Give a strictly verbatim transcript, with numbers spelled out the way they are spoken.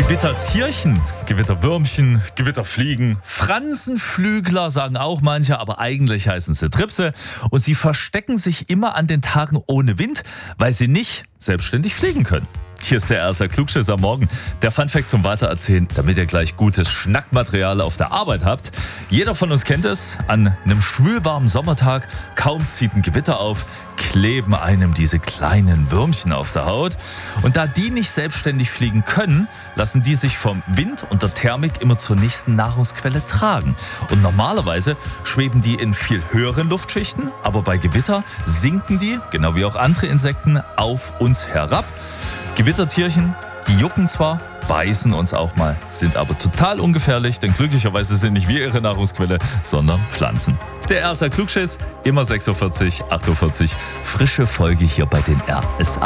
Gewittertierchen, Gewitterwürmchen, Gewitterfliegen, Fransenflügler sagen auch manche, aber eigentlich heißen sie Tripse. Und sie verstecken sich immer an den Tagen ohne Wind, weil sie nicht selbstständig fliegen können. Hier ist der erste Klugschiss am Morgen. Der Funfact zum Weitererzählen, damit ihr gleich gutes Schnackmaterial auf der Arbeit habt. Jeder von uns kennt es. An einem schwülwarmen Sommertag, kaum zieht ein Gewitter auf, kleben einem diese kleinen Würmchen auf der Haut. Und da die nicht selbstständig fliegen können, lassen die sich vom Wind und der Thermik immer zur nächsten Nahrungsquelle tragen. Und normalerweise schweben die in viel höheren Luftschichten, aber bei Gewitter sinken die, genau wie auch andere Insekten, auf uns herab. Gewittertierchen, die jucken zwar, beißen uns auch mal, sind aber total ungefährlich, denn glücklicherweise sind nicht wir ihre Nahrungsquelle, sondern Pflanzen. Der erste Klugschiss, immer sechs Uhr vierzig, acht Uhr vierzig, frische Folge hier bei den R S A.